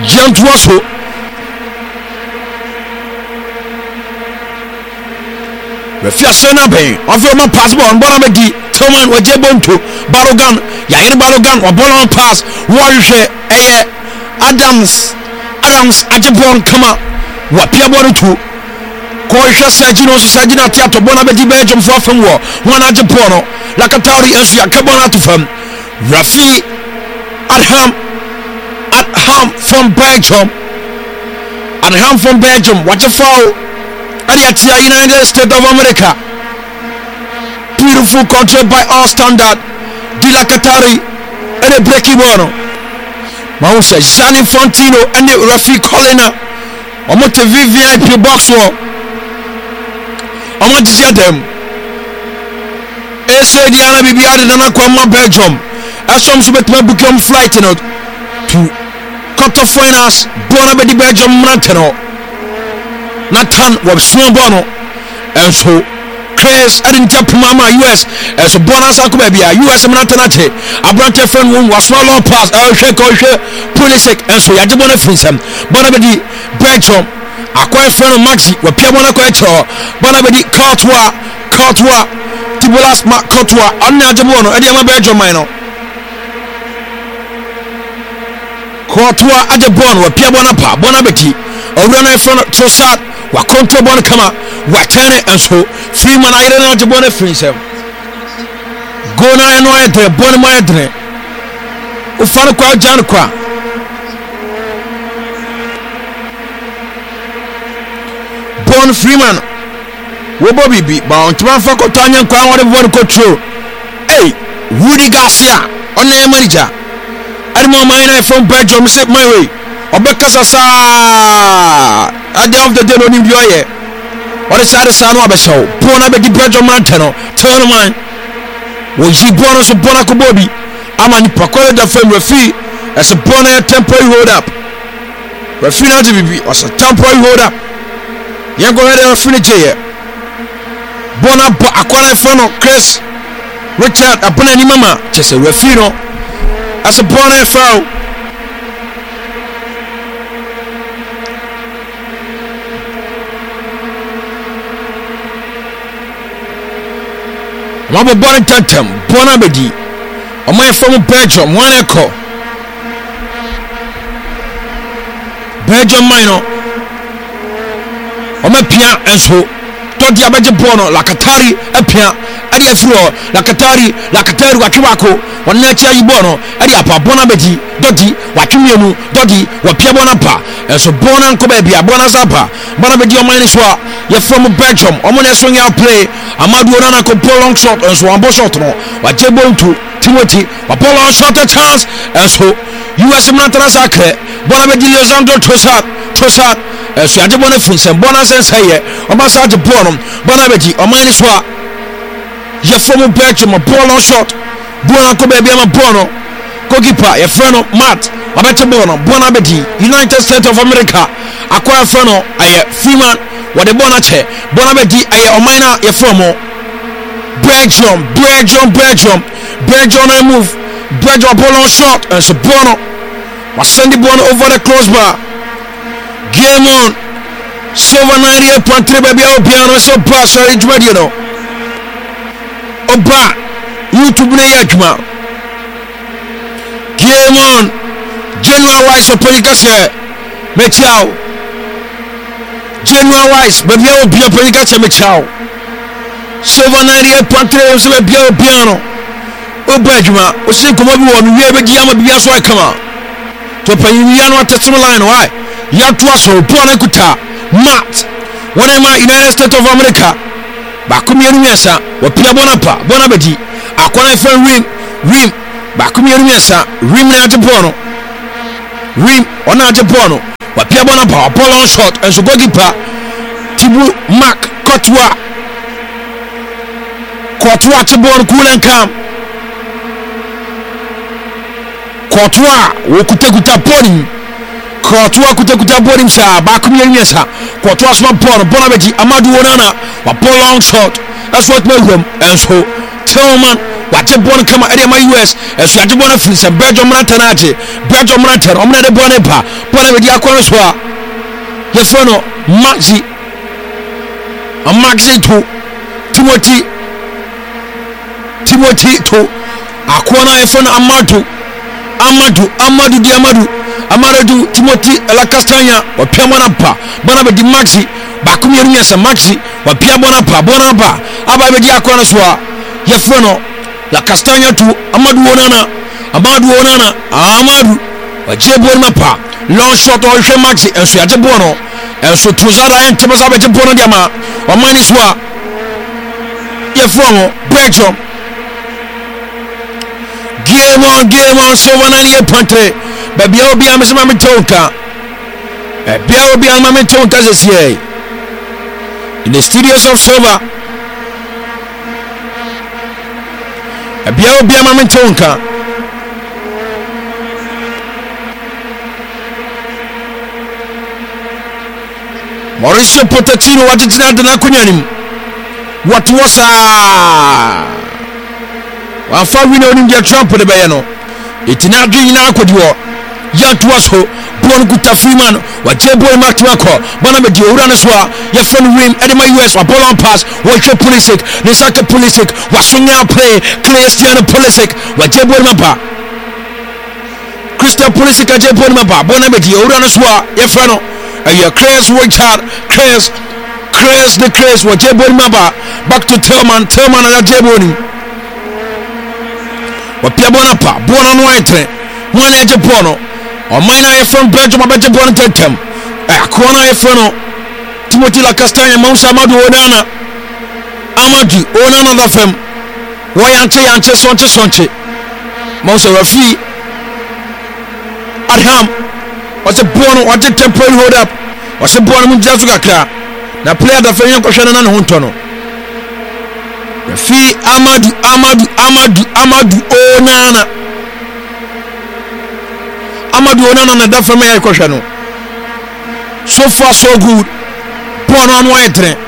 Yantuaso refia sena ben offer my passport on Bonabedi Toman Wajebonto Barogan Yair Barogan or Bolon pass Warrior Adams Ajabon Kama Wapia Bono Koisha Sajino Sajina Tiato Bonabedi Belgium for from war one Ajabono Lakatari and Yakabona to from Rafi Adham from Belgium watch a foul at the United States of America. Beautiful country by all standard. Dila Qatari and a breaky bono. Mausa Gianni Infantino and the Rafi Colina. Omote VIP box war. Omote them. Ese Diana Bibiadi Nana Kwama Belgium. As some subject may become flight to quarter finals. Bonabedi Belgium Manteno. Nathan was small bono. And so Chris Adinta Mama US as a bonus Akubia US Mantanate. A branch friend who was small long pass. Pulisic and so Yajabona Finsam. Bonabedi Belgium. A quiet friend of Maxi were Piamona Quacho. Bonabedi Courtois Tibulas Mark Courtois on Najabono. Adiama Belgium minor. Courtois Ajabon were Piamona Pa Bonabeti. Or run in front of Trossard. Wa kontra bon kama wa tane enso fi man ayre na je bon finsem go na no ayre bon mo ayre o far kwa jan kwa bon freeman wo bobibi ba on tuma fa ko tanyan kwa wore bon ko tro Rudy Garcia on na manager ari mo mayna from Belgium say my way obekasa sa at the end of the day no nim yoye what is that sanu abesho pona be di Belgium manteno turn man wo ji bono so bona ko bobi amani pakole da fam refi as a bona temporary hold up refi na bibi was a temporary hold up yen go ahead and finish here bona akwala fono Chris Richard abona ni mama chese refi no as a bona foul Mabo born tantem Bonabedi o my from Belgium one echo Belgium minor o my pia enso to dia beje bono la Qatari apia ade afuro la Qatari watwako wonna chia yibono ade apa Bonabedi dodi watwemienu dodi wa pia bonapa enso bona nko ba bia bona sapa Bonabedi o my so ye from Belgium o mo ne so nya play Amadu Onana ko long shot and so ambo shot no wa jebon to Timothy wa long shot a chance and so US Mantana Sacre Bonabedi Lisandro Trossard and so ajebon finsem bona sense here o ba sa je bono Bonabedi o mani so ye from Belgium a long shot bona ko be bia ma bono goalkeeper ye freno Matt wa bete bono Bonabedi United States of America akwa freno aye Freeman what the bonache Bonabedi aye o minor ye from Belgium I move Belgium ball on shot and so Bono was send the ball over the crossbar game on Silver 98.3 baby piano so pass sorry you know Oba YouTube ne yakuma game on General Wise of Pelicase Mechao General Wise baby obia Pelicase Mechao Silver 98.3 so be piano Obajuma o se ko mo bi wo mi be giama bia so kama to panyia no atesimo line why ya to aso po na kuta Matt one ma United States of America ba kumienu miesa wo pia Bonabedi akwana fe rim ba kumienu miesa rim na ajepono rim ona ajepono wa pia Bonapa long shot and so goalkeeper Tibu Mark Courtois to ball cool and calm. Courtois wo kuta body. Courtois kuta body sha ba kumye nyesa. Courtois small ball Bonabedi Amadu Onana wa ball long shot. That's what made him and so Tillman wache bon kama area ma US esu aje bon afiri se Belgium ranta na aje Belgium ranta omna de bon pa bon be di akwa so a ye fo no Maxi to Timothy to akona ye fo no Amadou Timothy La Castagna wa pia bona pa bona be di Maxi ba kumye nya se Maxi wa pia bona pa aba be di akwa so a ye fo no La Castagna to Amadou Onana waje bon mapa long shot o hwe Maxi enso yaje bon no enso tuzara ente basa be je bon dia ma o mani so a ye fo no Belgium game on so wana ni epantre ba bia obi amesema metonka bia obi ama metonka zesie in the studios of Silver bia obi ama metonka Mauricio Pochettino wajitina dana kunyanim what was wafa wina onim dia Trump de be no itina dwi na akodi wo yantu waso bon guta Freeman waje boy matwa ko bona me di owura no so a ye fon win edema US wa ball on pass wo hwe Pulisic ne sake Pulisic wasunya play Christian Pulisic waje boy mapa Christian Pulisic aje boy mapa bona me di owura no so a ye fon no aye Chris Richard Chris waje boy mapa back to Tillman aje boy wapia bona pa bona no entre wana eje bono o maina ye from Belgium abeje bono tentem akona ye from Timothy La Castagna Moussa Amadou Onana da fem wo yanche sonche Moussa Rafi Adham was a bono waje temporary hold up was a bono mu jazu kakra na player da fem yankohwe na ho ntono Rafi Amadou Onana na da fama ya kwahwe no so far so good bon on wa entre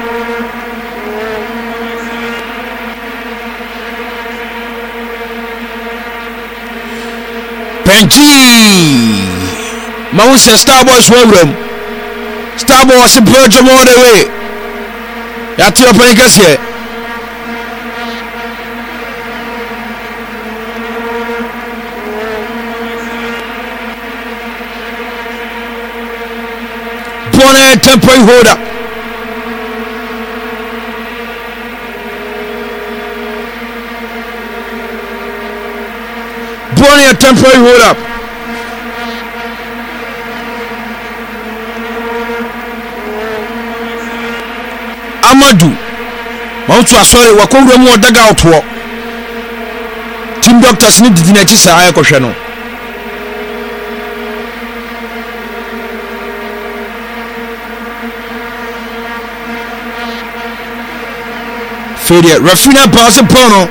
Penji Moussa Starboys wawram Starboys Belgium all the way ya ti openikase here a temporary hold up a temporary hold up Amadou Moussa sorry wakowura mu odaga outwo team doctors ni didi na chi sa ayekohwe no Fedia Rafina pass Pono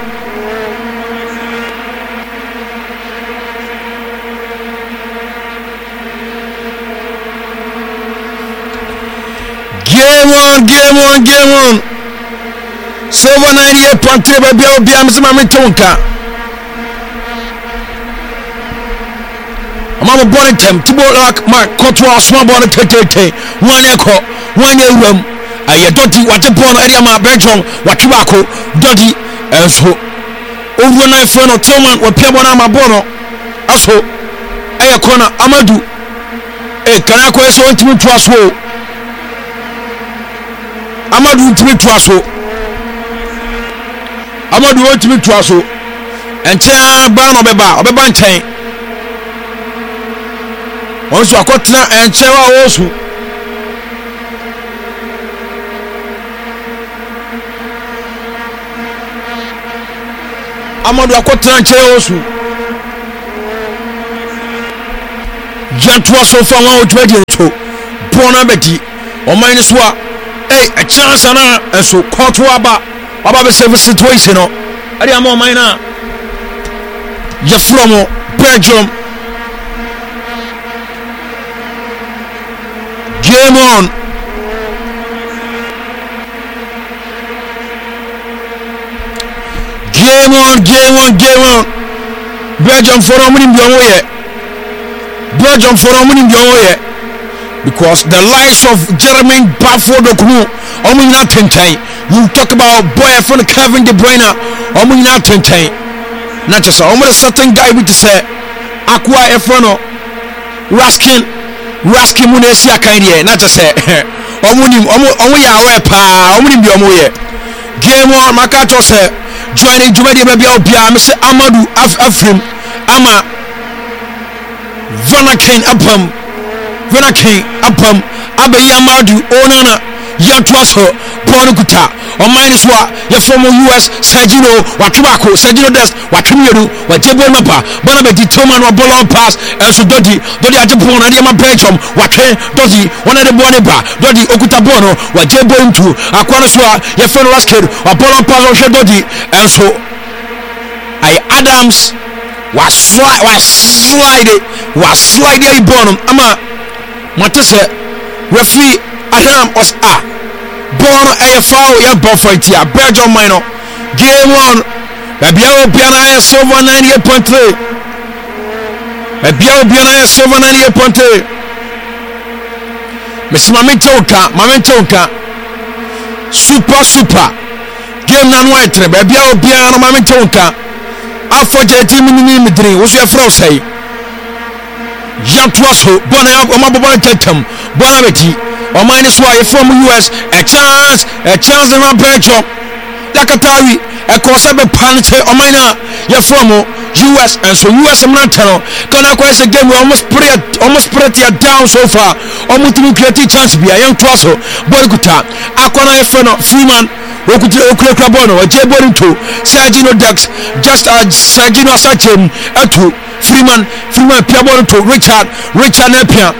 game on Silver 98.3 baby obi amsema metonka amama born tem tibo like my control small born tete one ewam aye doti waje born area ma Belgium watwako dodi enso owo na friend of Tillman wa pia bona ma born aso aye kona Amadou kana ko eso ntimi to aso Amadou ntimi to aso Amadou ntimi to aso enche ba no obeba nchen onso akotena enche wa osu Amadou akotena enche osu jantua so fa wa otwadi nto bona beti o man so a a chance na enso koto aba be save situation no ari am o man na ye from Belgium game on Game on. Belgium for Omni Bioye. Belgium for Omni Bioye. Because the likes of Jermaine Bamford Okunu, Omina Tentay. You talk about boy from Kevin De Bruyne, Omina Tentay. Not just a certain guy with the say Aqua Efrono Raskin Munesia Kanye, not to say Omuya Wepa, Omni Biomoye. Game on Makato say joining Jumedi Baby Obia, Mr. Amadou Afrim Ama Vanakin Apam Abe Yamadu Onana Yantwaso Bonukuta or minus what your former US Sagino Watubako Sagino Des Watumuru Watebo Mapa Bonabeti Toman or Bolon Pass and so Dodi Atapon and Yama Belgium Wake Dodi one of the Boneba Dodi Okuta Bono Wajebo into Aquanaswa your friend Rascal or Bolon Pass or Dodi and so Adams was sliding Bonum Ama Matese referee Adam was born a foul young buffet here Belgium minor game on Biao Piana silver 98.3 Biao Piana silver 98.3 Miss Mamitoka super game nan white Biao Piana Mamitoka after 18 minutes was your frost say Yantwaso Bona Omabona Tetum Bonabeti or minus why from US a chance in our Belgium Yakatari a course of a panic or minor you're from US and so US and Montano gonna quite a game we almost put it down so far almost to create a chance be a young Twaso Boyguta Aquana Efreno Freeman Okulabono or Jeborin to Sagino Dax just as Sagino Sachem to Freeman Piabon to Richard Napier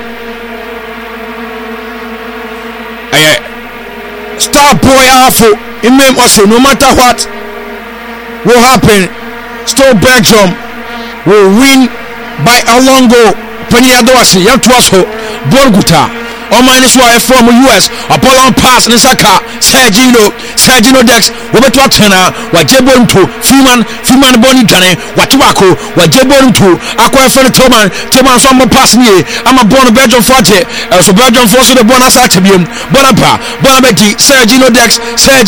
star boy Afo in name also no matter what will happen still Belgium will win by a long goal Peniadoasi Yantwaso Borguta or minus why from US Apollo pass Nisaka Sergino Dex Roberto Tena Wajebon to Freeman Bonitane Watubako Wajebon to Aqua for the Toman some pass me I'm a born Belgium Forte so Belgium Force the bonus attribute Bonabeti Sergino Dex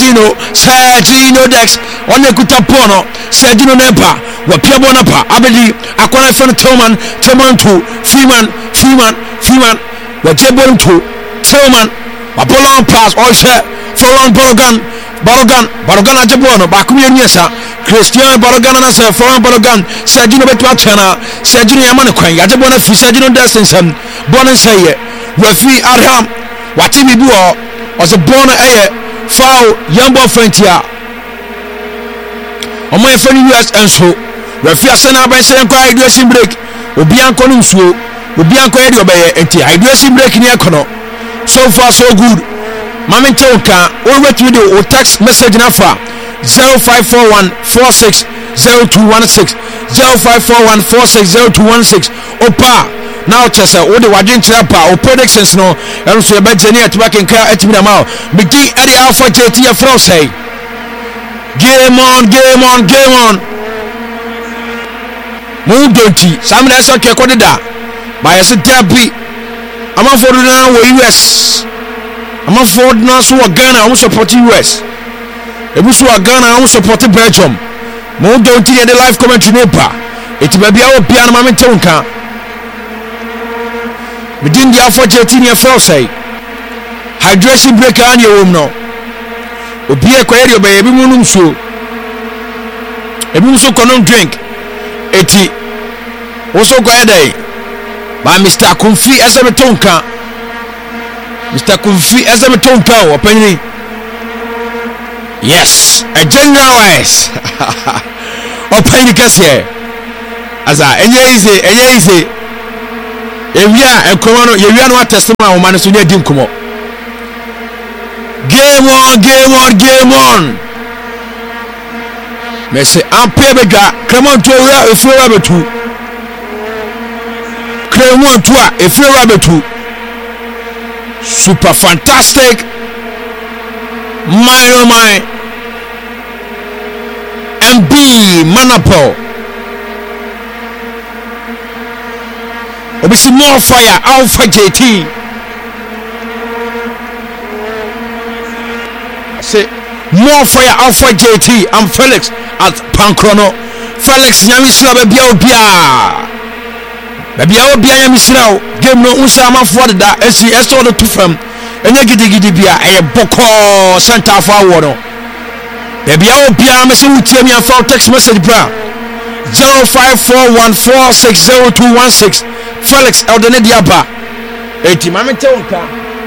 on the Kutapono Sergino Nepa Wapiabonapa Abedi Aqua for the Toman to Freeman Wajebon to Tillman Apollo pass all set for one Borogan Ajebono Bakumi Yesa Christian Borogan and for one Borogan Sergino Betuachana Sergino Yamanakwan Ajebona for Sergino Destins Bonan Saye Referee Adham Watimi Buo was a born a foul Yambo Frontier on my friend US and so referee Asana by saying quiet dressing break Obianko Numsuo Obianko Edio Baye enti hydration break in Yakono. So far so good. Mami Tonka, all wait video or text message nafa 0541 460216 0541 460216 Opa now chesa o de wadin trapa o predictions no and so be jeni at back in car at me now bigi ade alpha JT from say game on Mu donti sam na so ke kodida by a derby I'm for the US I'm for now so Ghana I'm support US if we so Ghana I'm support Belgium Mo don't the live commentary nepa it may be our piano mama tonka within the alpha 13 year from say hydration break on your room no obi e kwa area be ebi munum so kono drink eti also kwa day by Mr. Kumfi Ezemetonka opinion yes a general wise opinion kase aza enye easy ewia enkomo no yewia no atestima wo mane so ne di nkomo game on me say ampe bega kremon to wura efura betu kremon to a efura betu super fantastic my MB Manapol. Obisi more fire Alpha JT. Say more fire Alpha JT. I'm Felix at Pankrono. Felix Nyamisra Babia Obia. Babia Obia Nyamisra. Game no Unsama for that. SCS all the two from. Enye gidi bia e boko center for aworo bia obia me se wutie mi afa text message bra 0541460216 Felix Eldene Diaba eti mame teunka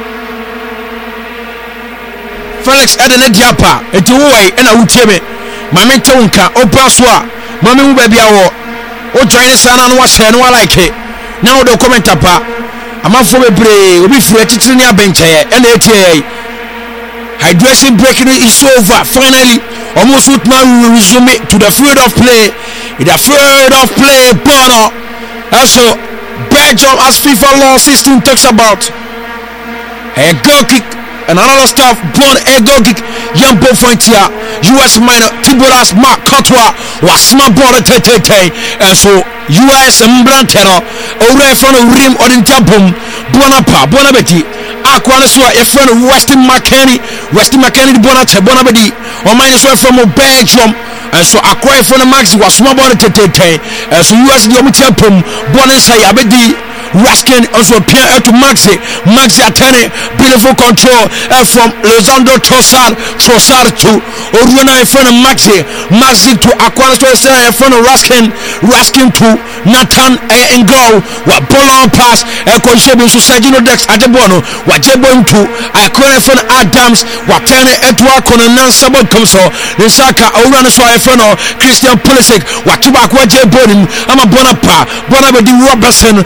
Felix Eldene Diaba eti woi na wutie me mame teunka opa so a mame mu bia wo o join sana no wa share no wa like na wo do comment apa amafo bebre obi firi atitiri ne abencheye ena etie hydration break is over finally almost with man resume to the field of play in the field of play Bono also Belgium as FIFA law 16 talks about a goal kick and another stuff born a goal kick young Bofontia US minor Tiboras Mark Courtois was smart ball and so US Mbrantero ore from the rim or in Tabum Bonabeti Aquana Swa a friend of Weston McKennie Bonabedi or minus one from Belgium and so acquire from the Max was small ball and so US the Omitapum Bonasay Abedi Raskin also appear to Maxi Atene beautiful control from Lozando Trossard to Oruna in front of Maxi to Aquana Swa from Raskin to Nathan Ngo what ball on pass contribution to Sergio Dex Adebono what Jebon to Aquana from Adams what Tane Edward Conan Sabot comes so the Saka Orana Swa from Christian Pulisic what Tubakwa Jebon I'm a Bonabedi Robertson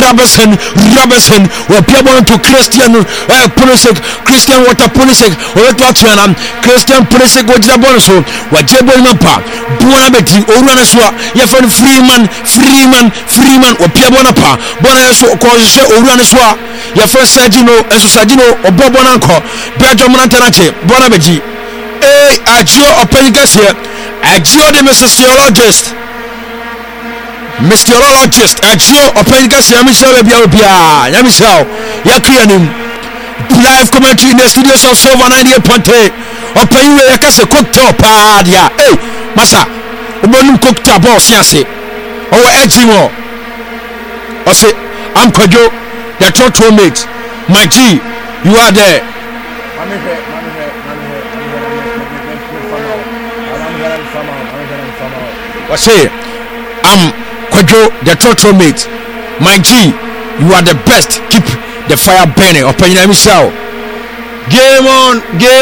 or Piabon to Christian Pulisic Christian Water Pulisic or Christian Pulisic what Jabonoso what Jebon Mapa Bonabedi Orana Swa Yafan Freeman or Piabonapa Bonaso Corse Oraniswa your first Sagino and Sagino or Bobonanco Belgium Montanate Bonabeji Agio Openicas here Agio the Meteorologist Agio Openicas Yamisha Yamisha Yakianim live commentary in the studios of Silver 98.3 Open Yakasa cocktail padia Massa Ubonum cocktail boss Yase Oh, Ejimo. I say, I'm Kojo, the total mate. My G, you are there. I say, I'm Kojo, the total mate. My G, you are the best. Keep the fire burning. Open your Michelle. Game on.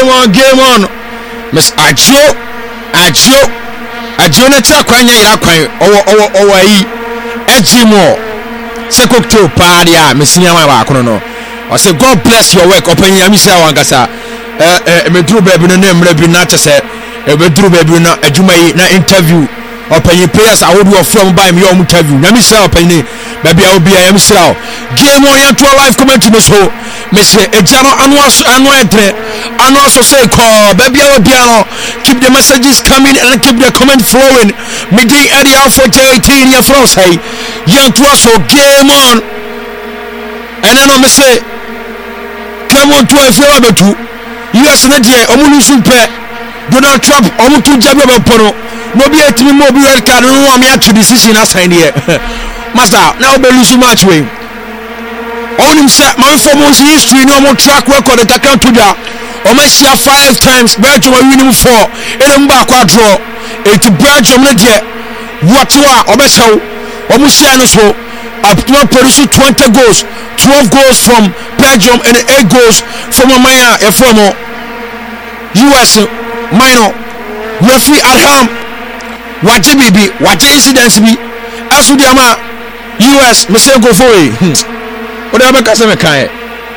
Miss Acho. Jonathan Kwanya Yakwan or Ejimo Sekokto Padia Messiah Wakono. I say God bless your work open Yamisa Wangasa Medru Baby name Rebinata said Medru Baby na Ejumai na interview open your prayers I would from by me your interview Yamisa open baby I will be a Yamisa game on your live commentary so Miss Ejano Anwa so say call baby I will be keep the messages coming and keep the comment flowing midday area for J18 your flow say young to us so game on and then I say come on to a flow about two US Nadia Omulusu Pe Donald Trump Omutu Jabba Pono no be at me mobile red card no am here to decision assign here master now be lose match way on him set my foremost history no more track record that can to that Omesia 5 times Belgium winning 4 Edinburgh quadro it Belgium Nadia what you are Omesia Omusia no so up to produce 20 goals 12 goals from Belgium and 8 goals from Amaya a former US minor referee Adham what baby what incidents be as with the US me say go for it whatever kaseme kan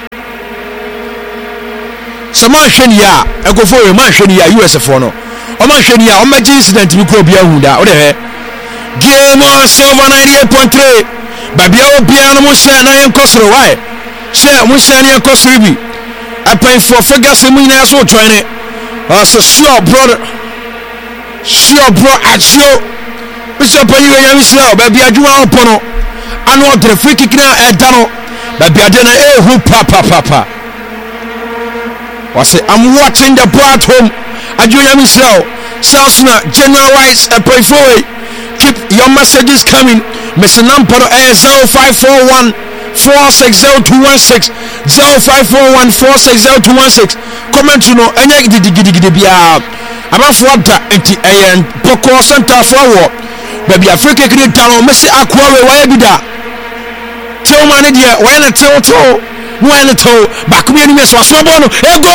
sama hwenia e go for man hwenia US for no o man hwenia o ma incident bi ko bia hu da o de game on Silver 98.3 babia obia no mo share na yen kosoro why share mo share na yen kosoro bi apan for Ferguson mu na so twan ne so sure brother sure bro acho Mr. Panyu Yamisla baby adwuma opono ano odre free kick na eda no baby ade na ehu papa was say I'm watching the ball at home adwuma Yamisla Sasna General Wise pray for keep your messages coming Mr. Namporo 0541 460216 0541 460216 comment you know enya gidi bia abafo da enti eyen poko center forward baby Africa kini down Messi akwawe wa ebida Tillman ne dia wa na tilto wa na to bakumi ni meso aso bo no ego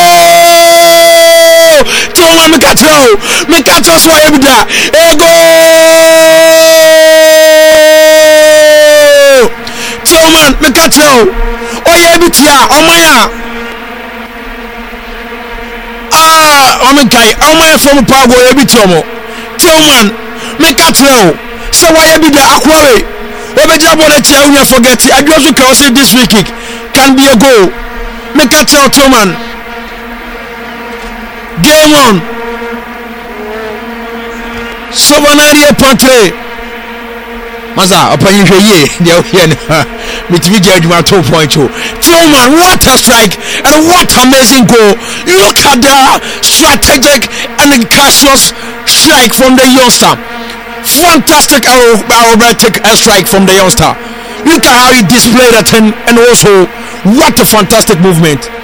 Tillman me katro so wa ebida ego Tillman me katro oye ebitia omaya omenkai omaya from Pago ebitiomo Tillman me katro so wa ebida akwawe obeja bona tia unya forget adwoso ka say this free kick can be a goal me katro Tillman game on Sovanaria Ponte Maza opanyi hweye dia ohie ne mitimi dia adwuma 2 point. Tillman, what a strike and what amazing goal. Look at the strategic and cautious strike from the youngster. Fantastic aerobatic strike from the youngster. Look at how he displayed that and also what a fantastic movement.